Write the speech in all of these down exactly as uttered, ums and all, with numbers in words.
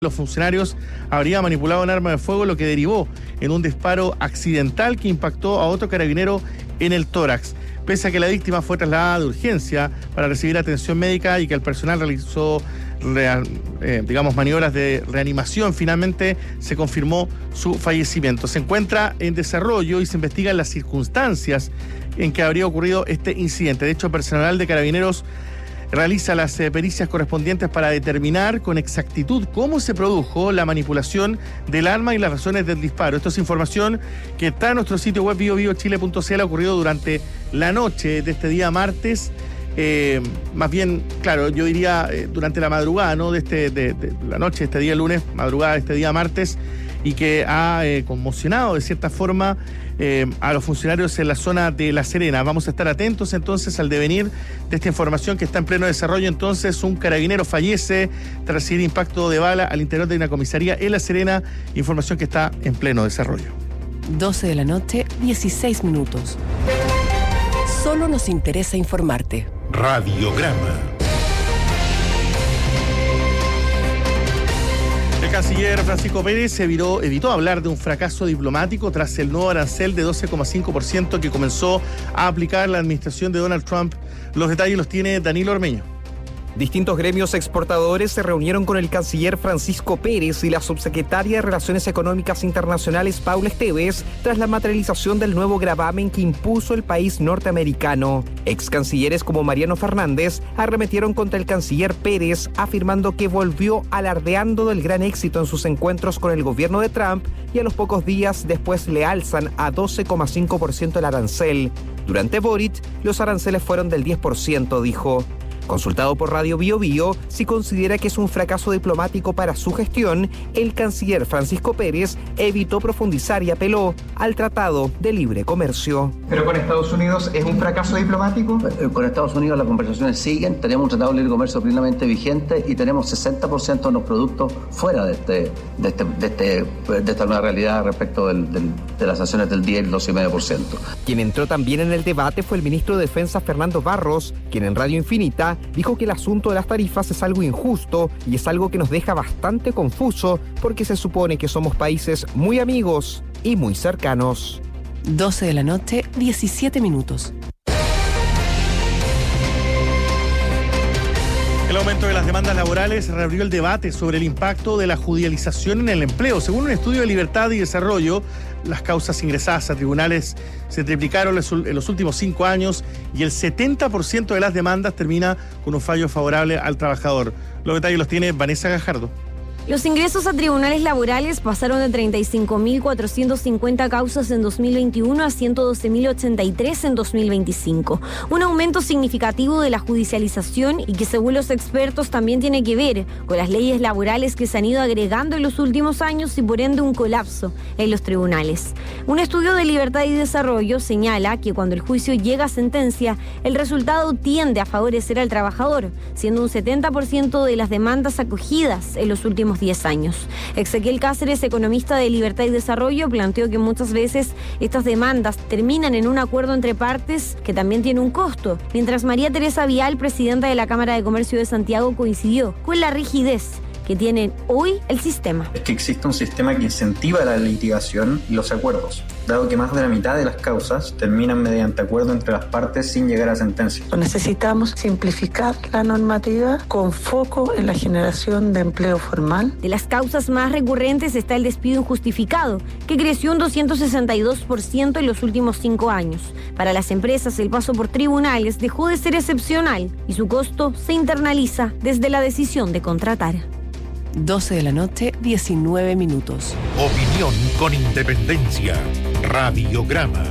Los funcionarios habrían manipulado un arma de fuego, lo que derivó en un disparo accidental que impactó a otro carabinero en el tórax. Pese a que la víctima fue trasladada de urgencia para recibir atención médica y que el personal realizó, real, eh, digamos, maniobras de reanimación, finalmente se confirmó su fallecimiento. Se encuentra en desarrollo y se investigan las circunstancias en que habría ocurrido este incidente. De hecho, personal de Carabineros realiza las eh, pericias correspondientes para determinar con exactitud cómo se produjo la manipulación del arma y las razones del disparo. Esto es información que está en nuestro sitio web bio bio chile punto c l. Ha ocurrido durante la noche de este día martes, eh, más bien, claro, yo diría eh, durante la madrugada, ¿no? De, este, de, de la noche de este día lunes, madrugada de este día martes, y que ha eh, conmocionado de cierta forma eh, a los funcionarios en la zona de La Serena. Vamos a estar atentos entonces al devenir de esta información que está en pleno desarrollo. Entonces, un carabinero fallece tras recibir impacto de bala al interior de una comisaría en La Serena, información que está en pleno desarrollo. doce de la noche, dieciséis minutos. Solo nos interesa informarte. Radiograma. El canciller Francisco Pérez evitó, evitó hablar de un fracaso diplomático tras el nuevo arancel de doce coma cinco por ciento que comenzó a aplicar la administración de Donald Trump. Los detalles los tiene Danilo Ormeño. Distintos gremios exportadores se reunieron con el canciller Francisco Pérez y la subsecretaria de Relaciones Económicas Internacionales Paula Esteves tras la materialización del nuevo gravamen que impuso el país norteamericano. Ex cancilleres como Mariano Fernández arremetieron contra el canciller Pérez, afirmando que volvió alardeando del gran éxito en sus encuentros con el gobierno de Trump y a los pocos días después le alzan a doce coma cinco por ciento el arancel. Durante Boric, los aranceles fueron del diez por ciento, dijo. Consultado por Radio Bio Bio si considera que es un fracaso diplomático para su gestión, el canciller Francisco Pérez evitó profundizar y apeló al Tratado de Libre Comercio. ¿Pero con Estados Unidos es un fracaso diplomático? Con Estados Unidos las conversaciones siguen, tenemos un Tratado de Libre Comercio plenamente vigente y tenemos sesenta por ciento de los productos fuera de, este, de, este, de, este, de esta nueva realidad respecto del, del, de las sanciones del diez y el doce coma cinco por ciento. Quien entró también en el debate fue el ministro de Defensa Fernando Barros, quien en Radio Infinita dijo que el asunto de las tarifas es algo injusto y es algo que nos deja bastante confuso porque se supone que somos países muy amigos y muy cercanos. doce de la noche, diecisiete minutos. El aumento de las demandas laborales reabrió el debate sobre el impacto de la judicialización en el empleo. Según un estudio de Libertad y Desarrollo, las causas ingresadas a tribunales se triplicaron en los últimos cinco años y el setenta por ciento de las demandas termina con un fallo favorable al trabajador. Los detalles los tiene Vanessa Gajardo. Los ingresos a tribunales laborales pasaron de treinta y cinco mil cuatrocientas cincuenta causas en dos mil veintiuno a ciento doce mil ochenta y tres en dos mil veinticinco. Un aumento significativo de la judicialización y que según los expertos también tiene que ver con las leyes laborales que se han ido agregando en los últimos años y por ende un colapso en los tribunales. Un estudio de Libertad y Desarrollo señala que cuando el juicio llega a sentencia, el resultado tiende a favorecer al trabajador, siendo un setenta por ciento de las demandas acogidas en los últimos diez años. Ezequiel Cáceres, economista de Libertad y Desarrollo, planteó que muchas veces estas demandas terminan en un acuerdo entre partes que también tiene un costo, mientras María Teresa Vial, presidenta de la Cámara de Comercio de Santiago, coincidió con la rigidez que tiene hoy el sistema. Es que existe un sistema que incentiva la litigación y los acuerdos, dado que más de la mitad de las causas terminan mediante acuerdo entre las partes sin llegar a sentencia. Necesitamos simplificar la normativa con foco en la generación de empleo formal. De las causas más recurrentes está el despido injustificado, que creció un doscientos sesenta y dos por ciento en los últimos cinco años. Para las empresas, el paso por tribunales dejó de ser excepcional y su costo se internaliza desde la decisión de contratar. doce de la noche, diecinueve minutos. Opinión con independencia. Radiograma.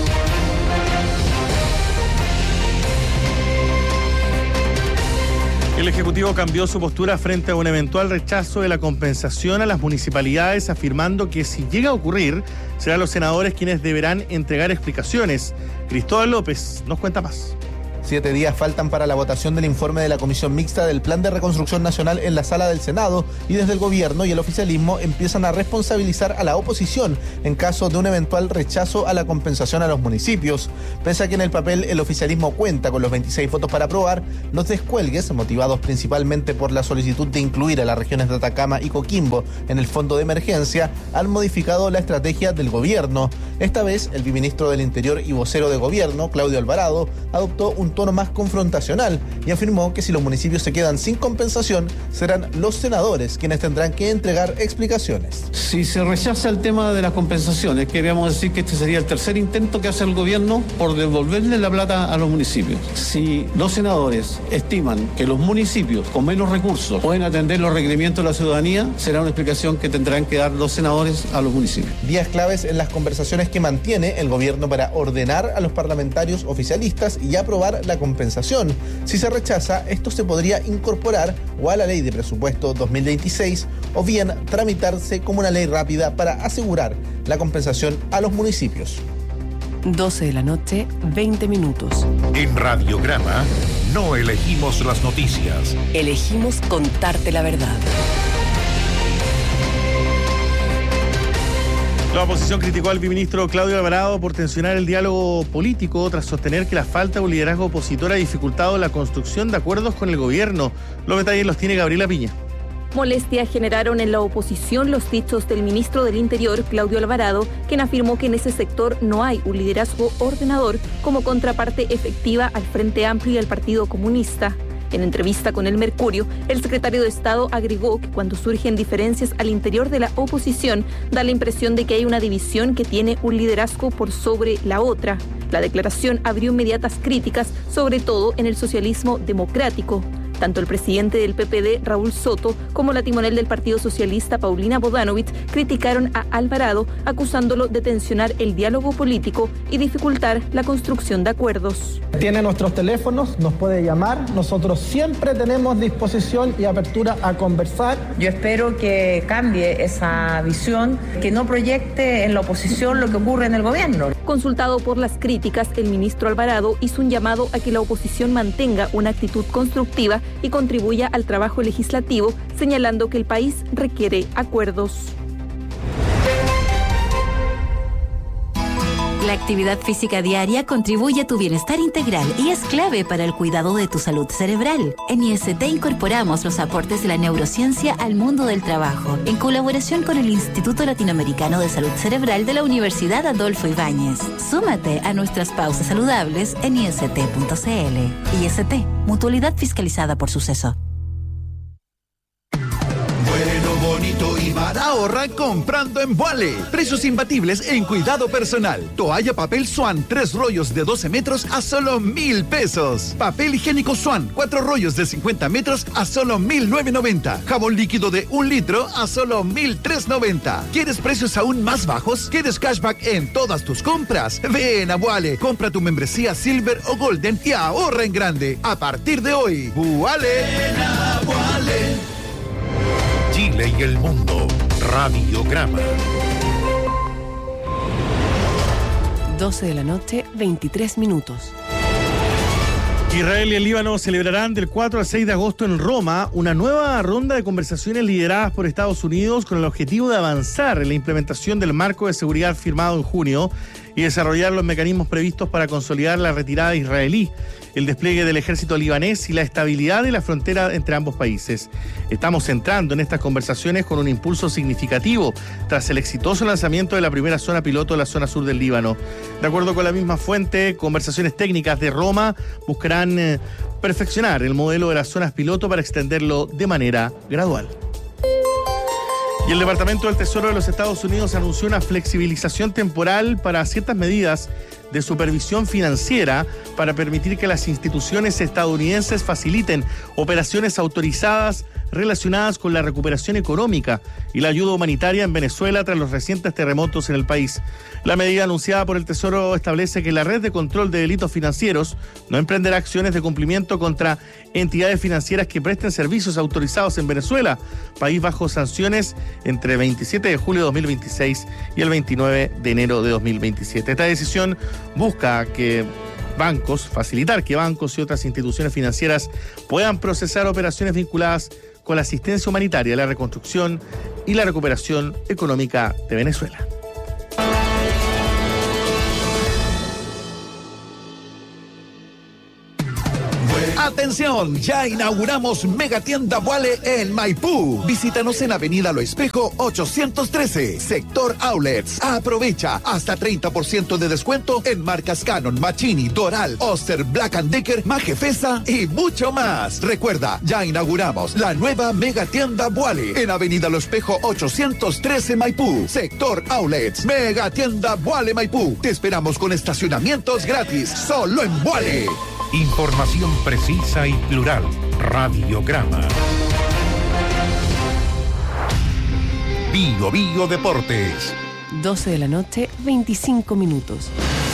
El Ejecutivo cambió su postura frente a un eventual rechazo de la compensación a las municipalidades, afirmando que si llega a ocurrir, serán los senadores quienes deberán entregar explicaciones. Cristóbal López nos cuenta más. Siete días faltan para la votación del informe de la Comisión Mixta del Plan de Reconstrucción Nacional en la sala del Senado, y desde el gobierno y el oficialismo empiezan a responsabilizar a la oposición en caso de un eventual rechazo a la compensación a los municipios. Pese a que en el papel el oficialismo cuenta con los veintiséis votos para aprobar, los descuelgues, motivados principalmente por la solicitud de incluir a las regiones de Atacama y Coquimbo en el fondo de emergencia, han modificado la estrategia del gobierno. Esta vez, el viceministro del Interior y vocero de gobierno, Claudio Alvarado, adoptó un tono más confrontacional y afirmó que si los municipios se quedan sin compensación, serán los senadores quienes tendrán que entregar explicaciones. Si se rechaza el tema de las compensaciones, queríamos decir que este sería el tercer intento que hace el gobierno por devolverle la plata a los municipios. Si los senadores estiman que los municipios con menos recursos pueden atender los requerimientos de la ciudadanía, será una explicación que tendrán que dar los senadores a los municipios. Días claves en las conversaciones que mantiene el gobierno para ordenar a los parlamentarios oficialistas y aprobar la compensación. Si se rechaza, esto se podría incorporar o a la ley de presupuesto dos mil veintiséis o bien tramitarse como una ley rápida para asegurar la compensación a los municipios. doce de la noche, veinte minutos. En Radiograma no elegimos las noticias. Elegimos contarte la verdad. La oposición criticó al viceministro Claudio Alvarado por tensionar el diálogo político tras sostener que la falta de un liderazgo opositor ha dificultado la construcción de acuerdos con el gobierno. Los detalles los tiene Gabriela Piña. Molestia generaron en la oposición los dichos del ministro del Interior, Claudio Alvarado, quien afirmó que en ese sector no hay un liderazgo ordenador como contraparte efectiva al Frente Amplio y al Partido Comunista. En entrevista con El Mercurio, el secretario de Estado agregó que cuando surgen diferencias al interior de la oposición, da la impresión de que hay una división que tiene un liderazgo por sobre la otra. La declaración abrió inmediatas críticas, sobre todo en el socialismo democrático. Tanto el presidente del P P D, Raúl Soto, como la timonel del Partido Socialista, Paulina Bodanovich, criticaron a Alvarado, acusándolo de tensionar el diálogo político y dificultar la construcción de acuerdos. Tiene nuestros teléfonos, nos puede llamar. Nosotros siempre tenemos disposición y apertura a conversar. Yo espero que cambie esa visión, que no proyecte en la oposición lo que ocurre en el gobierno. Consultado por las críticas, el ministro Alvarado hizo un llamado a que la oposición mantenga una actitud constructiva y contribuya al trabajo legislativo, señalando que el país requiere acuerdos. La actividad física diaria contribuye a tu bienestar integral y es clave para el cuidado de tu salud cerebral. En I S T incorporamos los aportes de la neurociencia al mundo del trabajo, en colaboración con el Instituto Latinoamericano de Salud Cerebral de la Universidad Adolfo Ibáñez. Súmate a nuestras pausas saludables en i s t punto c l. I S T, mutualidad fiscalizada por Suceso. Bonito y barato. Ahorra comprando en Vuale. Precios imbatibles en cuidado personal. Toalla papel Swan, tres rollos de doce metros a solo mil pesos. Papel higiénico Swan, cuatro rollos de cincuenta metros a solo mil novecientos noventa. Jabón líquido de un litro a solo mil trescientos noventa. ¿Quieres precios aún más bajos? ¿Quieres cashback en todas tus compras? Ven a Vuale, compra tu membresía Silver o Golden y ahorra en grande. A partir de hoy, Vuale. Ven a Vuale. Chile y el mundo. Radiograma. doce de la noche, veintitrés minutos. Israel y el Líbano celebrarán del cuatro al seis de agosto en Roma una nueva ronda de conversaciones lideradas por Estados Unidos con el objetivo de avanzar en la implementación del marco de seguridad firmado en junio y desarrollar los mecanismos previstos para consolidar la retirada israelí, el despliegue del ejército libanés y la estabilidad de la frontera entre ambos países. Estamos entrando en estas conversaciones con un impulso significativo tras el exitoso lanzamiento de la primera zona piloto de la zona sur del Líbano. De acuerdo con la misma fuente, conversaciones técnicas de Roma buscarán eh, perfeccionar el modelo de las zonas piloto para extenderlo de manera gradual. Y el Departamento del Tesoro de los Estados Unidos anunció una flexibilización temporal para ciertas medidas de supervisión financiera para permitir que las instituciones estadounidenses faciliten operaciones autorizadas relacionadas con la recuperación económica y la ayuda humanitaria en Venezuela tras los recientes terremotos en el país. La medida anunciada por el Tesoro establece que la Red de Control de Delitos Financieros no emprenderá acciones de cumplimiento contra entidades financieras que presten servicios autorizados en Venezuela, país bajo sanciones entre el veintisiete de julio de dos mil veintiséis y el veintinueve de enero de dos mil veintisiete. Esta decisión busca que bancos, facilitar que bancos y otras instituciones financieras puedan procesar operaciones vinculadas con la asistencia humanitaria, la reconstrucción y la recuperación económica de Venezuela. Atención, ya inauguramos Megatienda Vuale en Maipú. Visítanos en Avenida Lo Espejo ochocientos trece, Sector Outlets. Aprovecha hasta treinta por ciento de descuento en marcas Canon, Machini, Doral, Oster, Black and Decker, Majefesa y mucho más. Recuerda, ya inauguramos la nueva Megatienda Vuale en Avenida Lo Espejo ochocientos trece, Maipú, Sector Outlets. Megatienda Vuale Maipú. Te esperamos con estacionamientos gratis, solo en Vuale. Información precisa y plural. Radiograma. Bio Bio Deportes. doce de la noche, veinticinco minutos.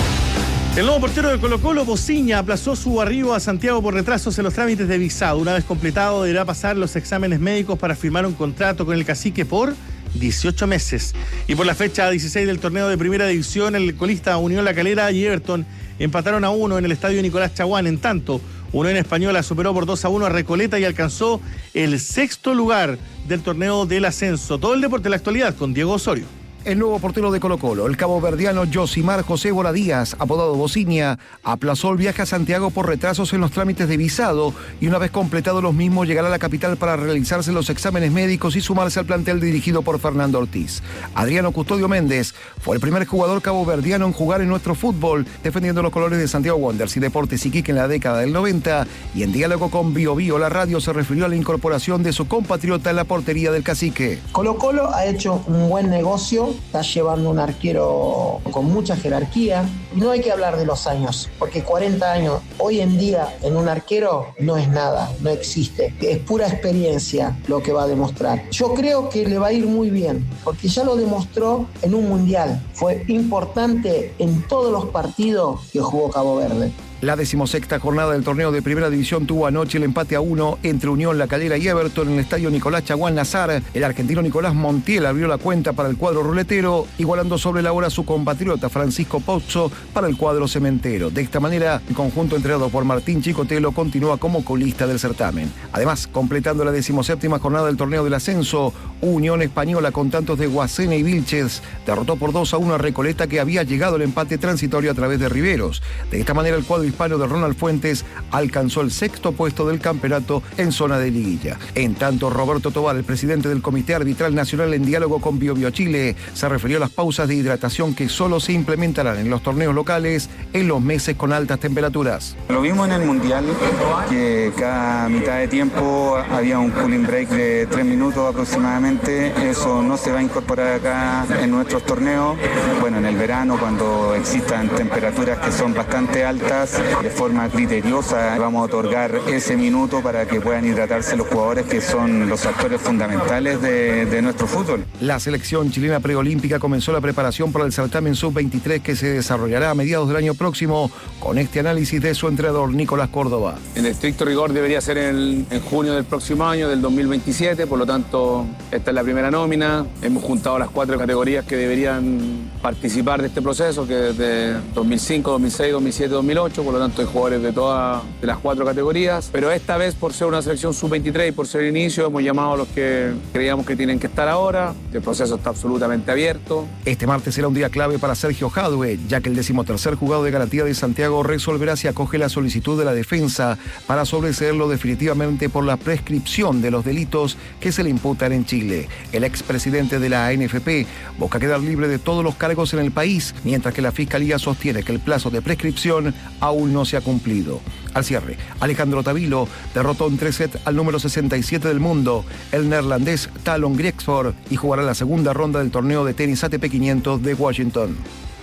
El nuevo portero de Colo-Colo, Bociña, aplazó su arribo a Santiago por retrasos en los trámites de visado. Una vez completado, deberá pasar los exámenes médicos para firmar un contrato con el Cacique por dieciocho meses. Y por la fecha dieciséis del torneo de Primera División, el colista Unión La Calera y Everton empataron a uno en el estadio Nicolás Chaguán. En tanto, Unión Española superó por dos a uno a Recoleta y alcanzó el sexto lugar del torneo del ascenso. Todo el deporte de la actualidad con Diego Osorio. El nuevo portero de Colo-Colo, el caboverdiano Josimar José Bora Díaz, apodado Bociña, aplazó el viaje a Santiago por retrasos en los trámites de visado y una vez completados los mismos llegará a la capital para realizarse los exámenes médicos y sumarse al plantel dirigido por Fernando Ortiz. Adriano Custodio Méndez fue el primer jugador caboverdiano en jugar en nuestro fútbol, defendiendo los colores de Santiago Wanderers y Deportes Iquique en la década del noventa, y en diálogo con Bio Bio, la radio se refirió a la incorporación de su compatriota en la portería del Cacique. Colo-Colo ha hecho un buen negocio. Está llevando un arquero con mucha jerarquía. Y no hay que hablar de los años, porque cuarenta años hoy en día en un arquero no es nada, no existe. Es pura experiencia lo que va a demostrar. Yo creo que le va a ir muy bien, porque ya lo demostró en un mundial. Fue importante en todos los partidos que jugó Cabo Verde. La decimosexta jornada del torneo de Primera División tuvo anoche el empate a uno entre Unión La Calera y Everton en el estadio Nicolás Chaguán Nazar. El argentino Nicolás Montiel abrió la cuenta para el cuadro ruletero, igualando sobre la hora a su compatriota Francisco Pozzo para el cuadro cementero. De esta manera, el conjunto entrenado por Martín Chicotelo continúa como colista del certamen. Además, completando la decimoséptima jornada del torneo del ascenso, Unión Española, con tantos de Guasene y Vilches, derrotó por dos a uno a Recoleta, que había llegado el empate transitorio a través de Riveros. De esta manera, el cuadro hispano de Ronald Fuentes alcanzó el sexto puesto del campeonato en zona de liguilla. En tanto, Roberto Tobar, el presidente del Comité Arbitral Nacional, en diálogo con Bio Bio Chile, se refirió a las pausas de hidratación que solo se implementarán en los torneos locales en los meses con altas temperaturas. Lo vimos en el Mundial, que cada mitad de tiempo había un cooling break de tres minutos aproximadamente. Eso no se va a incorporar acá en nuestros torneos. Bueno, en el verano, cuando existan temperaturas que son bastante altas, de forma criteriosa vamos a otorgar ese minuto para que puedan hidratarse los jugadores, que son los actores fundamentales de, de nuestro fútbol. La selección chilena preolímpica comenzó la preparación para el certamen sub veintitrés, que se desarrollará a mediados del año próximo, con este análisis de su entrenador Nicolás Córdoba. En estricto rigor debería ser en, en junio del próximo año, del dos mil veintisiete, por lo tanto esta es la primera nómina. Hemos juntado las cuatro categorías que deberían participar de este proceso, que es de dos mil cinco, dos mil seis, dos mil siete, dos mil ocho, por lo tanto hay jugadores de todas de las cuatro categorías, pero esta vez, por ser una selección sub veintitrés y por ser el inicio, hemos llamado a los que creíamos que tienen que estar ahora. El proceso está absolutamente abierto. Este martes será un día clave para Sergio Jadue, ya que el decimotercer juzgado de garantía de Santiago resolverá si acoge la solicitud de la defensa para sobreseerlo definitivamente por la prescripción de los delitos que se le imputan en Chile. El expresidente de la A N F P busca quedar libre de todos los cargos en el país, mientras que la Fiscalía sostiene que el plazo de prescripción aún no se ha cumplido. Al cierre, Alejandro Tavilo derrotó en tres sets al número sesenta y siete del mundo, el neerlandés Talon Griekspoor, y jugará la segunda ronda del torneo de tenis A T P quinientos de Washington.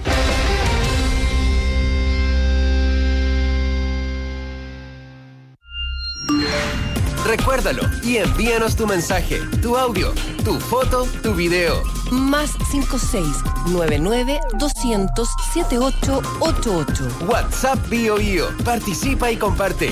Recuérdalo y envíanos tu mensaje, tu audio, tu foto, tu video. Más cinco seis nueve nueve doscientos setenta y ocho ochenta y ocho. WhatsApp Bio Bio. Participa y comparte.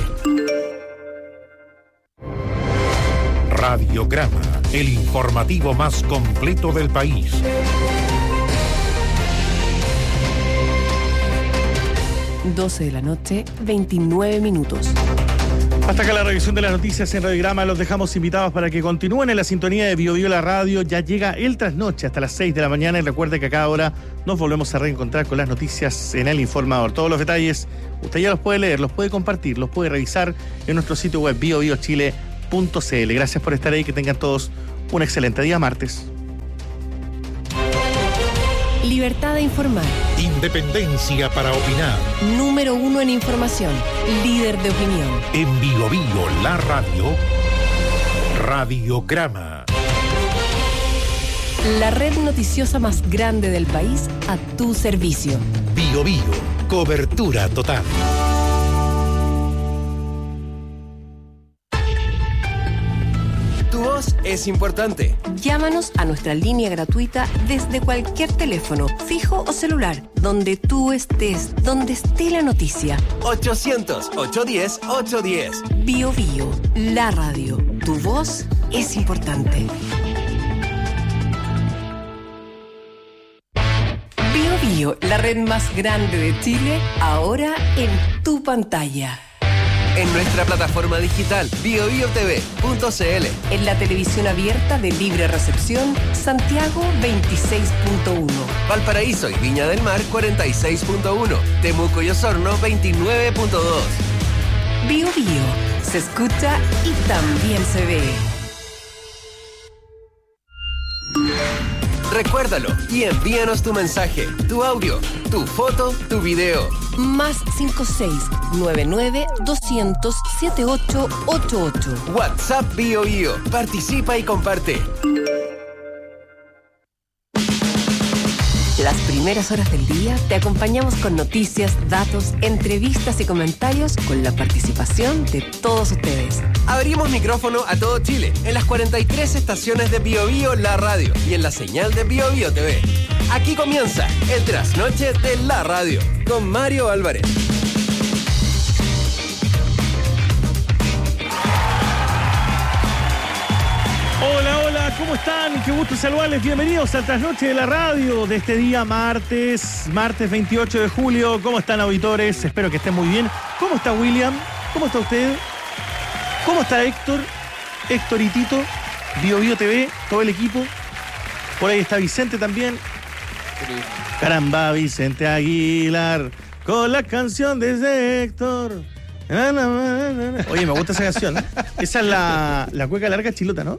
Radiograma, el informativo más completo del país. doce de la noche, veintinueve minutos. Hasta acá la revisión de las noticias en Radiograma. Los dejamos invitados para que continúen en la sintonía de Bio Bio la radio. Ya llega el trasnoche hasta las seis de la mañana y recuerde que a cada hora nos volvemos a reencontrar con las noticias en El Informador. Todos los detalles usted ya los puede leer, los puede compartir, los puede revisar en nuestro sitio web bio bio chile punto c l. Gracias por estar ahí, que tengan todos un excelente día martes. Libertad de informar. Independencia para opinar. Número uno en información. Líder de opinión. En Bio Bio la radio. Radiograma. La red noticiosa más grande del país a tu servicio. Bio Bio. Cobertura total. Tu voz es importante. Llámanos a nuestra línea gratuita desde cualquier teléfono, fijo o celular, donde tú estés, donde esté la noticia. ochocientos, ochocientos diez, ochocientos diez. Bio Bio, la radio. Tu voz es importante. Bio Bio, la red más grande de Chile, ahora en tu pantalla. En nuestra plataforma digital bio bio t v punto c l. En la televisión abierta de libre recepción, Santiago veintiséis punto uno. Valparaíso y Viña del Mar cuarenta y seis punto uno. Temuco y Osorno veintinueve punto dos. Bio Bio, se escucha y también se ve. Recuérdalo y envíanos tu mensaje, tu audio, tu foto, tu video. Más cinco seis nueve nueve doscientos setenta y ocho ochenta y ocho. WhatsApp Bio Bio. Participa y comparte. Las primeras horas del día te acompañamos con noticias, datos, entrevistas y comentarios con la participación de todos ustedes. Abrimos micrófono a todo Chile en las cuarenta y tres estaciones de Bio Bio la radio y en la señal de Bio Bio T V. Aquí comienza el trasnoche de la radio con Mario Álvarez. Hola, hola, ¿cómo están? Qué gusto saludarles. Bienvenidos al trasnoche de la radio de este día martes, martes veintiocho de julio. ¿Cómo están, auditores? Espero que estén muy bien. ¿Cómo está William? ¿Cómo está usted? ¿Cómo está Héctor? Héctor y Tito, Bio Bio T V, todo el equipo. Por ahí está Vicente también. Caramba, Vicente Aguilar, con la canción de Héctor. Oye, me gusta esa canción. Esa es la, la cueca larga chilota, ¿no?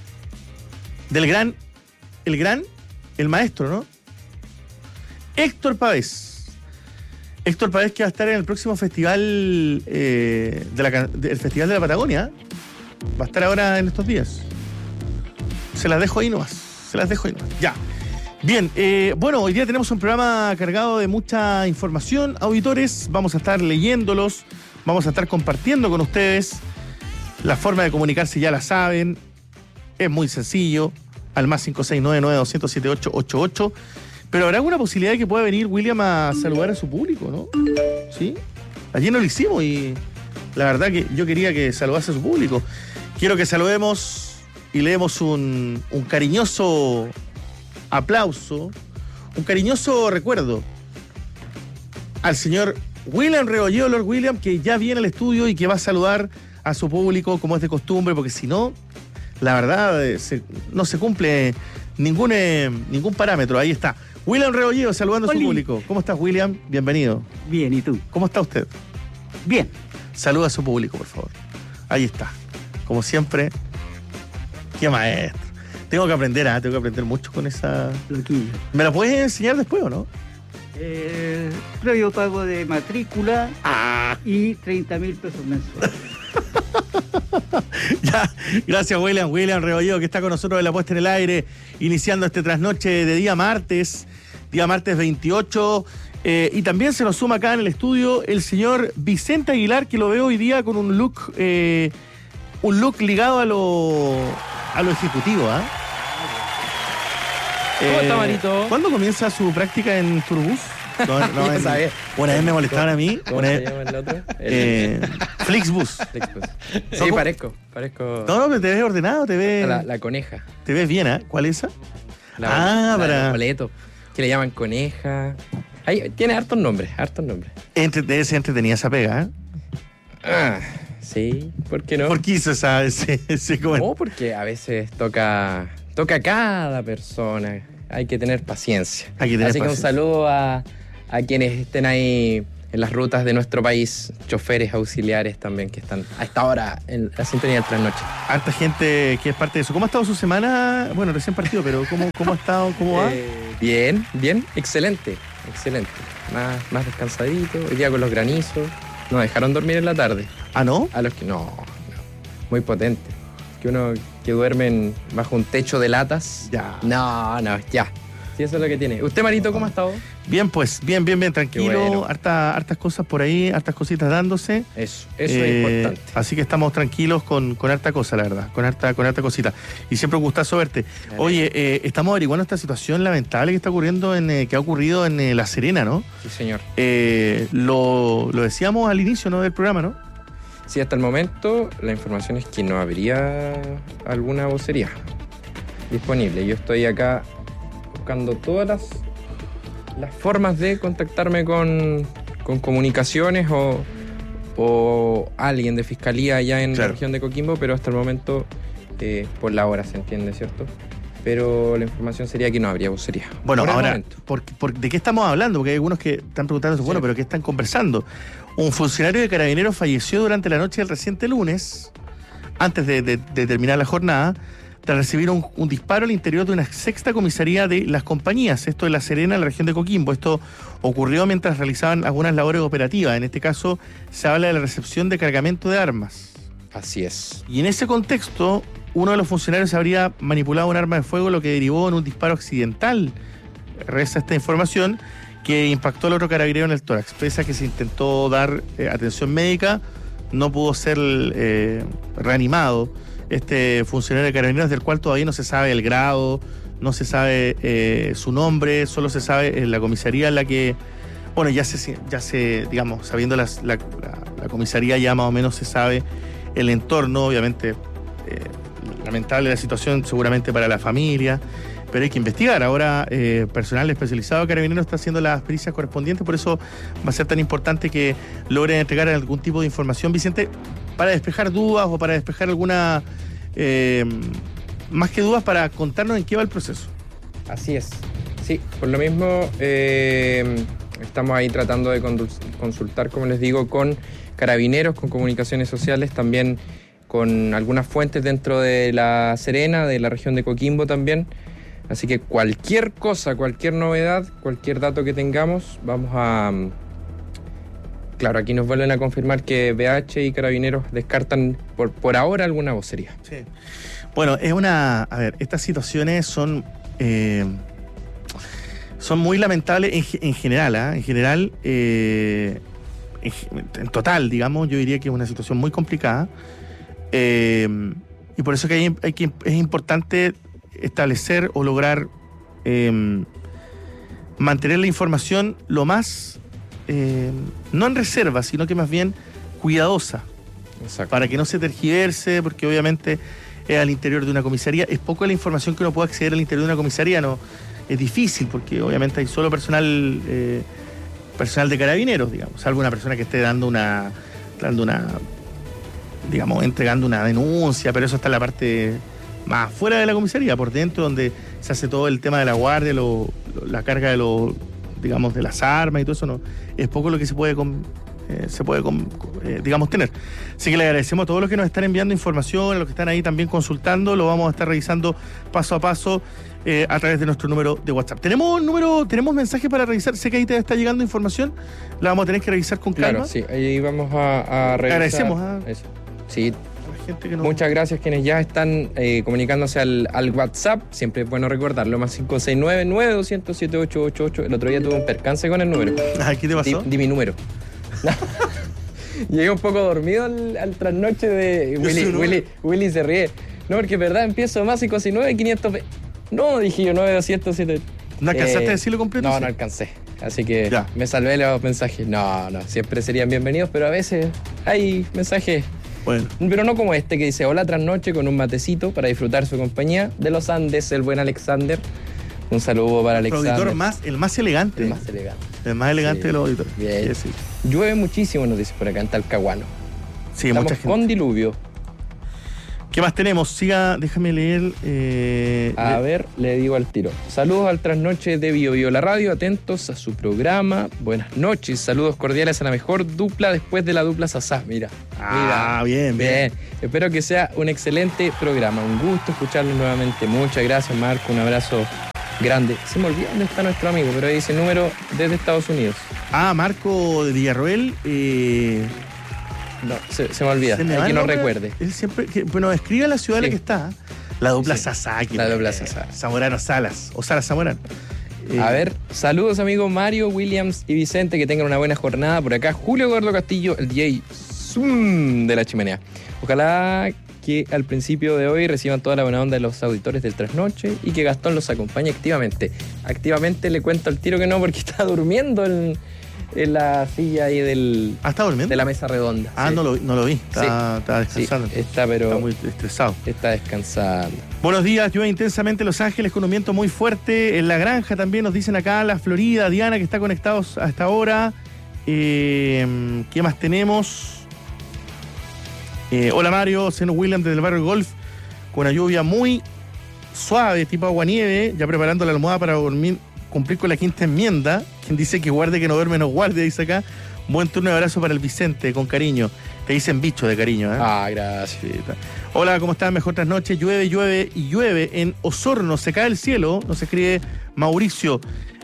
Del gran, el gran, el maestro, ¿no? Héctor Pavés. Héctor Pavés, que va a estar en el próximo festival, eh, de la, del Festival de la Patagonia. Va a estar ahora en estos días. Se las dejo ahí nomás. Se las dejo ahí nomás. Ya. Bien, eh, bueno, hoy día tenemos un programa cargado de mucha información, auditores. Vamos a estar leyéndolos. Vamos a estar compartiendo con ustedes. La forma de comunicarse ya la saben. Es muy sencillo. Al más cinco seis nueve nueve dos cero siete ocho ocho ocho. Pero habrá alguna posibilidad de que pueda venir William a saludar a su público, ¿no? ¿Sí? Ayer no lo hicimos y la verdad que yo quería que saludase a su público. Quiero que saludemos y le demos un, un cariñoso aplauso, un cariñoso recuerdo al señor William Rebolledo, Lord William, que ya viene al estudio y que va a saludar a su público como es de costumbre, porque si no, la verdad, eh, se, no se cumple ningún, eh, ningún parámetro. Ahí está. William Rebolledo saludando Oli. a su público. ¿Cómo estás, William? Bienvenido. Bien, ¿y tú? ¿Cómo está usted? Bien. Saluda a su público, por favor. Ahí está. Como siempre, qué maestro. Tengo que aprender, ¿eh? Tengo que aprender mucho con esa... Loquillo. ¿Me la puedes enseñar después o no? Eh, previo pago de matrícula ah. y treinta mil pesos mensuales. Ya, gracias William, William Rebolledo, que está con nosotros en la puesta en el aire, iniciando este trasnoche de día martes, día martes veintiocho, eh, y también se nos suma acá en el estudio el señor Vicente Aguilar, que lo veo hoy día con un look, eh, un look ligado a lo, a lo ejecutivo, ¿ah? ¿eh? ¿Cómo está, Marito? ¿Cuándo comienza su práctica en Turbus? No, no, en, una vez me molestaban a mí. ¿Cómo una se vez, llama el otro? El... Eh, Flixbus. Flixbus. Sí, parezco, parezco... No, no, pero te ves ordenado, te ves... La, la coneja. Te ves bien, ¿eh? ¿Cuál es esa? La, ah, la para... boleto, que le llaman coneja. Ahí, tiene hartos nombres, hartos nombres. Entre, debe ser entretenida esa pega, ¿eh? Ah, sí, ¿por qué no? ¿Por qué hizo esa, ese, ese No, porque a veces toca, toca a cada persona. Hay que tener paciencia. Hay que tener Así paciencia. que un saludo a, a quienes estén ahí en las rutas de nuestro país, choferes auxiliares también que están a esta hora en la sintonía del trasnoche. Harta gente que es parte de eso. ¿Cómo ha estado su semana? Bueno, recién partido, pero ¿cómo, cómo ha estado? ¿Cómo va? Eh, bien, bien, excelente, excelente. Más, más descansadito, hoy día con los granizos. No dejaron dormir en la tarde. ¿Ah, no? A los que no, no. Muy potente. Que uno que duerme en- bajo un techo de latas. Ya. No, no, ya. Sí, eso es lo que tiene. ¿Usted, Marito, cómo ha estado? Bien, pues, bien, bien, bien, tranquilo. Qué bueno. Harta- hartas cosas por ahí, hartas cositas dándose. Eso, eso Eh, es importante. Así que estamos tranquilos con, con harta cosa, la verdad, con harta, con harta cosita. Y siempre un gustazo verte. Dale. Oye, eh, estamos averiguando esta situación lamentable que está ocurriendo en, eh, que ha ocurrido en eh, La Serena, ¿no? Sí, señor. Eh, lo, lo decíamos al inicio, ¿no?, del programa, ¿no? Sí, hasta el momento la información es que no habría alguna vocería disponible. Yo estoy acá buscando todas las, las formas de contactarme con, con comunicaciones o, o alguien de fiscalía allá en Claro. la región de Coquimbo, pero hasta el momento, eh, por la hora se entiende, ¿cierto? Pero la información sería que no habría vocería. Bueno, Por el ahora, momento. por, por- ¿de qué estamos hablando? Porque hay algunos que están preguntando, bueno, pero ¿qué están conversando? Un funcionario de Carabineros falleció durante la noche del reciente lunes, antes de, de- de terminar la jornada, tras recibir un, un disparo al interior de una sexta comisaría de Las Compañías, esto de La Serena, en la región de Coquimbo. Esto ocurrió mientras realizaban algunas labores operativas. En este caso, se habla de la recepción de cargamento de armas. Así es. Y en ese contexto, uno de los funcionarios habría manipulado un arma de fuego, lo que derivó en un disparo accidental, reza esta información, que impactó al otro carabinero en el tórax. Pese a que se intentó dar eh, atención médica, no pudo ser eh, reanimado este funcionario de carabineros, del cual todavía no se sabe el grado, no se sabe eh, su nombre, solo se sabe en la comisaría en la que, bueno, ya se, ya se digamos, sabiendo las- la, la- la comisaría ya más o menos se sabe el entorno, obviamente, eh, lamentable la situación seguramente para la familia, pero hay que investigar. Ahora eh, personal especializado de Carabineros está haciendo las pericias correspondientes, por eso va a ser tan importante que logren entregar algún tipo de información, Vicente, para despejar dudas o para despejar alguna, eh, más que dudas, para contarnos en qué va el proceso. Así es. Sí, por lo mismo eh, estamos ahí tratando de condus- consultar, como les digo, con Carabineros, con comunicaciones sociales, también con algunas fuentes dentro de La Serena, de la región de Coquimbo también. Así que cualquier cosa, cualquier novedad, cualquier dato que tengamos, vamos a... Claro, aquí nos vuelven a confirmar que B H y Carabineros descartan por, por ahora alguna vocería. Sí. Bueno, es una... A ver, estas situaciones son... eh, son muy lamentables en, ge- en general, ¿ah? En general, eh, en, ge- en total, digamos, yo diría que es una situación muy complicada. Eh, y por eso que, hay, hay que es importante establecer o lograr eh, mantener la información lo más, eh, no en reserva, sino que más bien cuidadosa. Exacto. Para que no se tergiverse, porque obviamente es al interior de una comisaría. Es poco la información que uno puede acceder al interior de una comisaría, no es difícil, porque obviamente hay solo personal eh, personal de carabineros, digamos, salvo una persona que esté dando una, dando una, digamos, entregando una denuncia, pero eso está en la parte más fuera de la comisaría, por dentro, donde se hace todo el tema de la guardia, lo, lo- la carga de los, digamos, de las armas y todo eso. No es poco lo que se puede con, eh, se puede con, eh, digamos, tener. Así que le agradecemos a todos los que nos están enviando información, a los que están ahí también consultando. Lo vamos a estar revisando paso a paso eh, a través de nuestro número de WhatsApp. Tenemos número, tenemos mensajes para revisar. Sé que ahí te está llegando información, la vamos a tener que revisar con calma. Claro, sí, ahí vamos a, a revisar. Agradecemos, ¿ah? Eso. Sí. Gente que no... Muchas gracias quienes ya están eh, comunicándose al, al WhatsApp. Siempre es bueno recordarlo, más cinco seis nueve, nueve dos cero cero, siete ocho ocho ocho. El otro día tuve un percance con el número. Ah, ¿qué te pasó? Di, di mi número. Llegué un poco dormido al, al trasnoche de Willy, ¿Ese Willy, Willy se ríe. No, porque es verdad, empiezo más cinco seis nueve, quinientos. No, dije yo, nueve doscientos siete. ¿No alcanzaste Eh, a decirlo completo? No, sí? no alcancé. Así que Ya. me salvé los mensajes. No, no, siempre serían bienvenidos, pero a veces hay mensajes. Bueno. Pero no como este que dice: hola trasnoche con un matecito para disfrutar su compañía. De los Andes, el buen Alexander. Un saludo para Alexander. El auditor más, el más elegante. El más elegante. El más elegante Sí. de los auditores. Bien. Sí, sí. Llueve muchísimo, nos dice por acá en Talcahuano. Sí, Estamos mucha gente. con diluvio. ¿Qué más tenemos? Siga, déjame leer. Eh, A le- ver, le digo al tiro. Saludos al trasnoche de Bio Bio la Radio, atentos a su programa. Buenas noches, saludos cordiales a la mejor dupla después de la dupla Sasá. Mira, Ah, mira. bien, bien. Espero que sea un excelente programa. Un gusto escucharlos nuevamente. Muchas gracias, Marco. Un abrazo grande. Se me olvidó dónde está nuestro amigo, pero ahí dice número desde Estados Unidos. Ah, Marco de Villarroel. Eh, No, se, se me olvida. se me Hay va que el no nombre. recuerde. Él siempre. Que, bueno, escribe la ciudad en la Sí. que está. La dupla Sí. Sasaki. La dupla eh, Sasá. Zamorano Salas. O Salas Zamorano. Eh, A ver, saludos amigos Mario, Williams y Vicente, que tengan una buena jornada. Por acá, Julio Eduardo Castillo, el D J Zoom de la chimenea. Ojalá que al principio de hoy reciban toda la buena onda de los auditores del Trasnoche y que Gastón los acompañe activamente. Activamente le cuento al tiro que no, porque está durmiendo en, en la silla ahí del, ¿Ah, está durmiendo? de la mesa redonda. Ah, Sí. no, lo, no lo vi. Está, Sí. está descansando. Sí, está, pero Está muy estresado. está descansando. Buenos días, llueve intensamente en Los Ángeles con un viento muy fuerte. En La Granja también nos dicen acá, la Florida, Diana, que está conectados hasta ahora. Eh, ¿Qué más tenemos? Eh, hola Mario, Seno William desde el barrio Golf, con una lluvia muy suave, tipo aguanieve, ya preparando la almohada para dormir, cumplir con la quinta enmienda. Quien dice que guarde, que no duerme, no guarde, dice acá. Buen turno de abrazo para el Vicente, con cariño. Te dicen bicho de cariño, ¿eh? Ah, gracias. Sí, está. Hola, ¿cómo están? Mejor trasnoche. Llueve, llueve y llueve en Osorno. Se cae el cielo. Nos escribe Mauricio.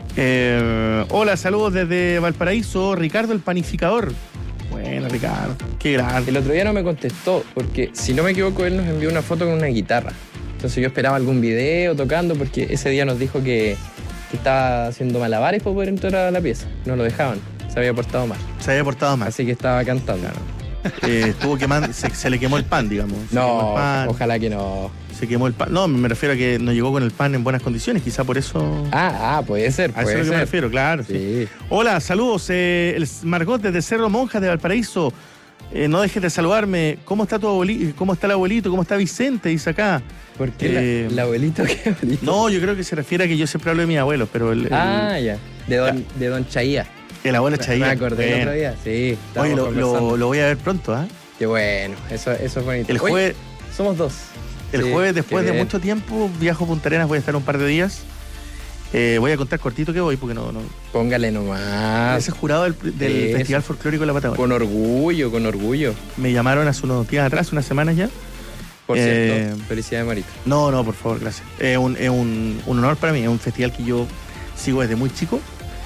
Eh, hola, saludos desde Valparaíso. Ricardo el panificador. Bueno, Ricardo. Qué grande. El otro día no me contestó, porque si no me equivoco, él nos envió una foto con una guitarra. Entonces yo esperaba algún video tocando, porque ese día nos dijo que, que estaba haciendo malabares para poder entrar a la pieza. No lo dejaban. Se había portado mal. Se había portado mal. Así que estaba cantando. Eh, estuvo quemando, se, se le quemó el pan, digamos. Se quemó No, el pan, ojalá que no. se quemó el pan. No, me refiero a que no llegó con el pan en buenas condiciones. Quizá por eso. Ah, ah, puede ser, A eso puede es lo que ser. me refiero, claro. sí. Sí. Hola, saludos. Eh, el Margot desde Cerro Monjas de Valparaíso. Eh, no dejes de saludarme. ¿Cómo está tu abuelito? ¿Cómo está el abuelito? ¿Cómo está Vicente? Dice acá. ¿Por qué Eh, la- el abuelito? ¿Qué abuelito? No, yo creo que se refiere a que yo siempre hablo de mi abuelo, pero el, el- Ah, ya. De Don, de don Chaía. el abuelo Me- Chaía. Me acordé el Bueno. otro día. Sí. estábamos Oye, lo, conversando. lo- lo voy a ver pronto, ¿ah? Qué bueno. Eso, eso es bonito. El Oye, jueves, somos dos. el Sí, jueves después qué de bien. mucho tiempo, viajo a Punta Arenas, voy a estar un par de días. Eh, voy a contar cortito que voy, porque no... no Póngale nomás. ese jurado del, del Eso. Festival Folclórico de la Patagonia. Con orgullo, con orgullo. Me llamaron hace unos días atrás, unas semanas ya. Por Eh, cierto, felicidades, Marito. No, no, por favor, gracias. Es un, es un, un honor para mí, es un festival que yo sigo desde muy chico.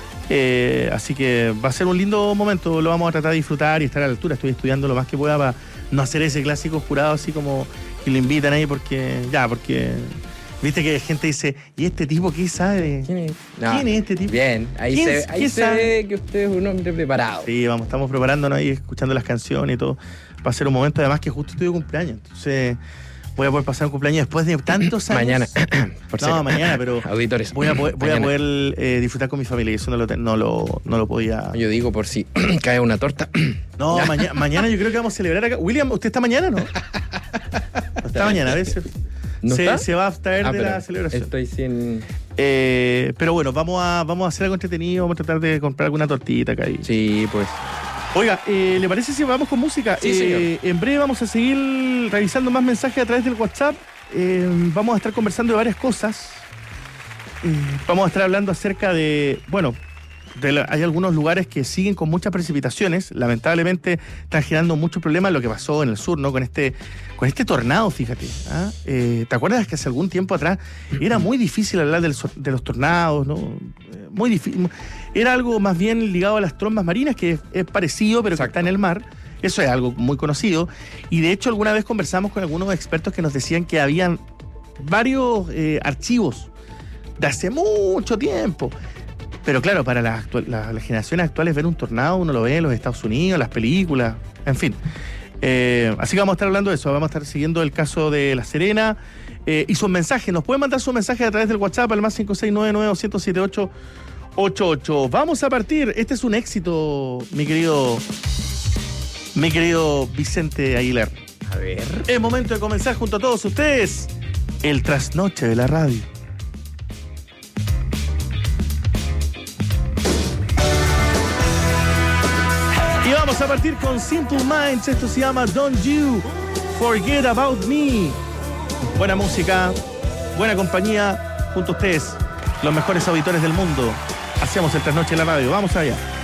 Eh, así que va a ser un lindo momento, lo vamos a tratar de disfrutar y estar a la altura. Estoy estudiando lo más que pueda para no hacer ese clásico jurado así como que lo invitan ahí porque, ya, porque viste que gente dice, ¿y este tipo qué sabe? ¿Quién es? ¿Quién es este tipo? Bien, ahí ¿Quién- se, ahí qué se sabe? ve que usted es un hombre preparado. Sí, vamos, estamos preparándonos ahí, escuchando las canciones y todo. Va a ser un momento además que justo estoy de cumpleaños. Entonces voy a poder pasar un cumpleaños después de tantos años. Mañana. Por No, si- mañana, pero Auditores. voy a poder, voy a Mañana. poder eh, disfrutar con mi familia y eso no lo, te- no lo, no lo podía. Yo digo por si cae una torta. No, mañana, mañana yo creo que vamos a celebrar acá. William, ¿usted está mañana, no? Está mañana, a veces. ¿No se, está? se va a abstraer Ah, de pero la celebración. Estoy sin... Eh, pero bueno, vamos a, vamos a hacer algo entretenido, vamos a tratar de comprar alguna tortita acá. Ahí. Sí, pues. Oiga, eh, ¿le parece si vamos con música? Sí, Eh, en breve vamos a seguir revisando más mensajes a través del WhatsApp. Eh, vamos a estar conversando de varias cosas. Eh, vamos a estar hablando acerca de, bueno, de la- hay algunos lugares que siguen con muchas precipitaciones. Lamentablemente están generando muchos problemas lo que pasó en el sur, ¿no? Con este, con este tornado, fíjate. ¿ah? Eh, ¿Te acuerdas que hace algún tiempo atrás era muy difícil hablar del so- de los tornados, ¿no? Eh, Muy difícil. Era algo más bien ligado a las trombas marinas, que es, es parecido, pero que está en el mar. Eso es algo muy conocido. Y de hecho, alguna vez conversamos con algunos expertos que nos decían que habían varios eh, archivos de hace mucho tiempo. Pero claro, para las, actual- las- las generaciones actuales, ver un tornado uno lo ve en los Estados Unidos, las películas, en fin. Eh, así que vamos a estar hablando de eso. Vamos a estar siguiendo el caso de La Serena eh, y sus mensajes. Nos pueden mandar sus mensajes a través del WhatsApp al más cinco seis nueve nueve dos cero siete siete ocho ocho ocho. Vamos a partir. Este es un éxito, mi querido, mi querido Vicente Aguilar. A ver. Es momento de comenzar junto a todos ustedes el trasnoche de la radio. Vamos a partir con Simple Minds. Esto se llama Don't You Forget About Me. Buena música, buena compañía. Junto a ustedes, los mejores auditores del mundo. Hacemos el Trasnoche en la radio. Vamos allá.